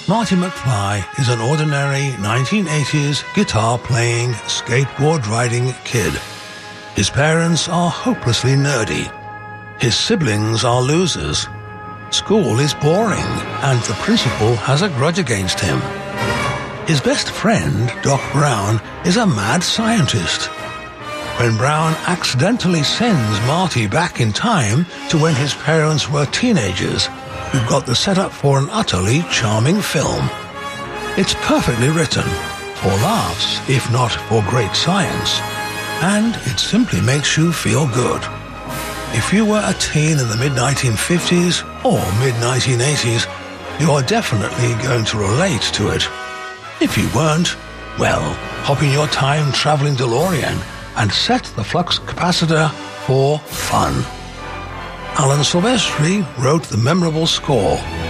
Marty McFly is an ordinary 1980s guitar-playing, skateboard-riding kid. His parents are hopelessly nerdy. His siblings are losers. School is boring, and the principal has a grudge against him. His best friend, Doc Brown, is a mad scientist. When Brown accidentally sends Marty back in time to when his parents were teenagers, we've got the setup for an utterly charming film. It's perfectly written, for laughs, if not for great science, and it simply makes you feel good. If you were a teen in the mid-1950s or mid-1980s, you are definitely going to relate to it. If you weren't, well, hop in your time-traveling DeLorean and set the flux capacitor for fun. Alan Silvestri wrote the memorable score.